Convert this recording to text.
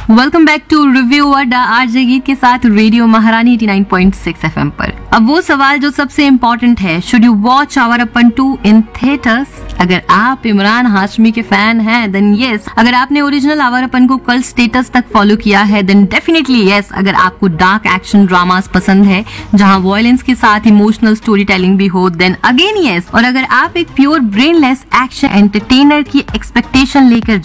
Welcome back to review अड्डा RJ गीत के साथ रेडियो महारानी 89.6 एफएम पर। अब वो सवाल जो सबसे इम्पोर्टेंट है, should you watch Awarapan 2 in theatres? अगर आप इमरान हाशमी के फैन हैं देन यस। अगर आपने ओरिजिनल आवारापन को कल स्टेटस तक फॉलो किया है देन डेफिनेटली यस। अगर आपको डार्क एक्शन ड्रामास पसंद है जहां वॉयलेंस के साथ इमोशनल स्टोरी टेलिंग भी हो देन अगेन यस। और अगर आप एक प्योर ब्रेनलेस एक्शन एंटरटेनर की एक्सपेक्टेशन लेकर